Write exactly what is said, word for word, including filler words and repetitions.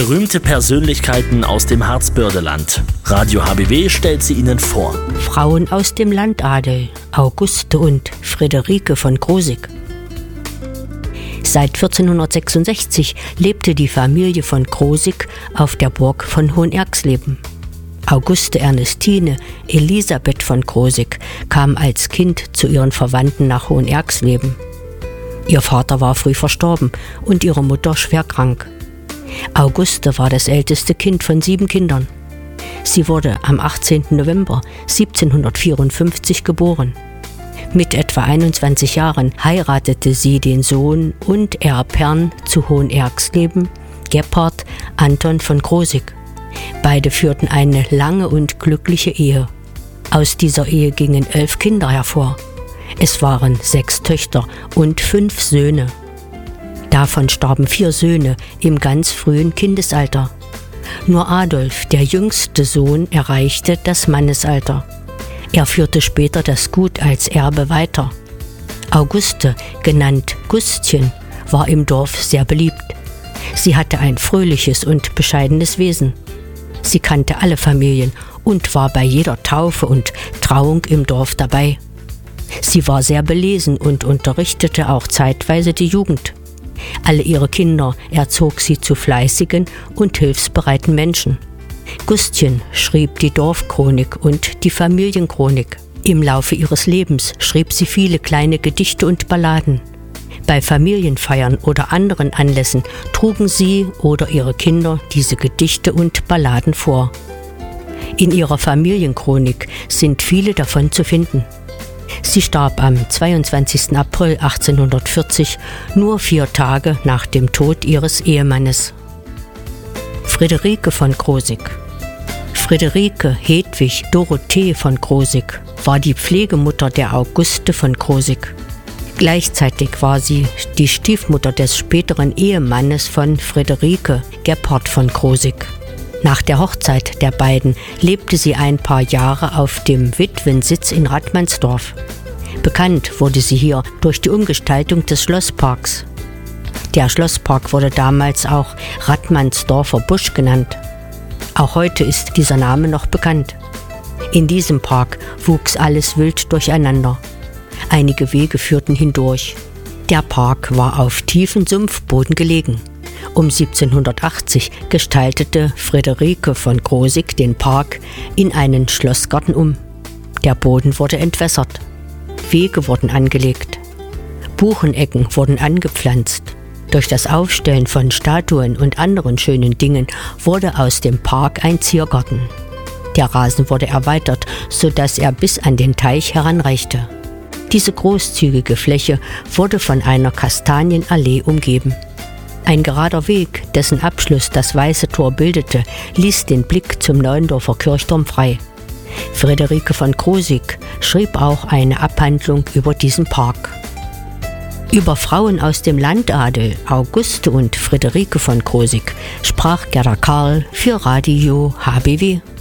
Berühmte Persönlichkeiten aus dem Harzbördeland. Radio H B W stellt sie Ihnen vor. Frauen aus dem Landadel, Auguste und Friederike von Krosigk. Seit vierzehnhundertsechsundsechzig lebte die Familie von Krosigk auf der Burg von Hohenerxleben. Auguste Ernestine Elisabeth von Krosigk kam als Kind zu ihren Verwandten nach Hohenerxleben. Ihr Vater war früh verstorben und ihre Mutter schwer krank. Auguste war das älteste Kind von sieben Kindern. Sie wurde am achtzehnten November siebzehnhundertvierundfünfzig geboren. Mit etwa einundzwanzig Jahren heiratete sie den Sohn und Erbherrn zu Hohenerxleben, Gebhard Anton von Krosigk. Beide führten eine lange und glückliche Ehe. Aus dieser Ehe gingen elf Kinder hervor. Es waren sechs Töchter und fünf Söhne. Davon starben vier Söhne im ganz frühen Kindesalter. Nur Adolf, der jüngste Sohn, erreichte das Mannesalter. Er führte später das Gut als Erbe weiter. Auguste, genannt Gustchen, war im Dorf sehr beliebt. Sie hatte ein fröhliches und bescheidenes Wesen. Sie kannte alle Familien und war bei jeder Taufe und Trauung im Dorf dabei. Sie war sehr belesen und unterrichtete auch zeitweise die Jugend. Alle ihre Kinder erzog sie zu fleißigen und hilfsbereiten Menschen. Gustchen schrieb die Dorfchronik und die Familienchronik. Im Laufe ihres Lebens schrieb sie viele kleine Gedichte und Balladen. Bei Familienfeiern oder anderen Anlässen trugen sie oder ihre Kinder diese Gedichte und Balladen vor. In ihrer Familienchronik sind viele davon zu finden. Sie starb am zweiundzwanzigsten April achtzehnhundertvierzig, nur vier Tage nach dem Tod ihres Ehemannes. Friederike von Krosigk. Friederike Hedwig Dorothee von Krosigk war die Pflegemutter der Auguste von Krosigk. Gleichzeitig war sie die Stiefmutter des späteren Ehemannes von Friederike, Gebhard von Krosigk. Nach der Hochzeit der beiden lebte sie ein paar Jahre auf dem Witwensitz in Rattmannsdorf. Bekannt wurde sie hier durch die Umgestaltung des Schlossparks. Der Schlosspark wurde damals auch Rattmannsdorfer Busch genannt. Auch heute ist dieser Name noch bekannt. In diesem Park wuchs alles wild durcheinander. Einige Wege führten hindurch. Der Park war auf tiefen Sumpfboden gelegen. Um siebzehnhundertachtzig gestaltete Friederike von Krosigk den Park in einen Schlossgarten um. Der Boden wurde entwässert. Wege wurden angelegt. Buchenecken wurden angepflanzt. Durch das Aufstellen von Statuen und anderen schönen Dingen wurde aus dem Park ein Ziergarten. Der Rasen wurde erweitert, sodass er bis an den Teich heranreichte. Diese großzügige Fläche wurde von einer Kastanienallee umgeben. Ein gerader Weg, dessen Abschluss das Weiße Tor bildete, ließ den Blick zum Neuendorfer Kirchturm frei. Friederike von Krosigk schrieb auch eine Abhandlung über diesen Park. Über Frauen aus dem Landadel, Auguste und Friederike von Krosigk, sprach Gerda Karl für Radio H B W.